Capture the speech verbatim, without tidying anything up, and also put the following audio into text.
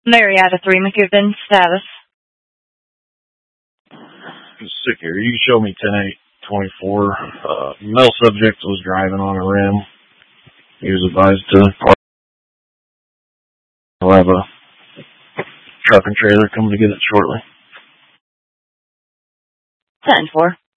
Marietta three, McGibbon, status. Sick here. You can show me ten eight twenty-four. Uh, male subject was driving on a rim. He was advised to park. He'll have a truck and trailer coming to get it shortly. ten four.